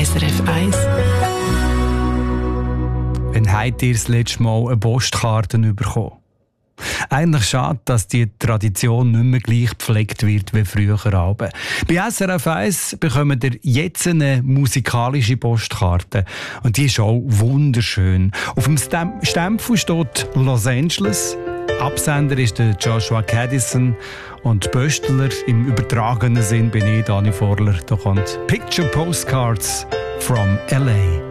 SRF 1. Wann habt ihr das letzte Mal eine Postkarte bekommen? Eigentlich schade, dass die Tradition nicht mehr gleich gepflegt wird wie früher Abend. Bei SRF 1 bekommt ihr jetzt eine musikalische Postkarte. Und die ist auch wunderschön. Auf dem Stempel steht Los Angeles. Absender ist der Joshua Caddison und Böstler im übertragenen Sinn bin ich, Dani Vorler. Da kommt Picture Postcards from LA.